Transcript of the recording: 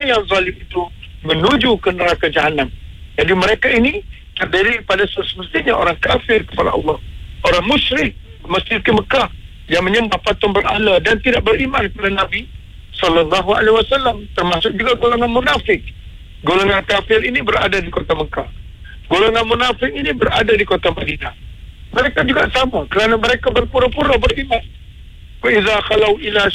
yang zalim itu menuju ke neraka Jahannam. Jadi mereka ini terdiri pada semestinya orang kafir kepada Allah, orang musyrik Masjid ke Mekah yang menyembah patung berhala dan tidak beriman kepada Nabi sallallahu alaihi wasallam, termasuk juga golongan munafik. Golongan kafir ini berada di kota Mekah. Golongan munafik ini berada di kota Madinah. Mereka juga sama kerana mereka berpura-pura beriman. Wa idza khalau ila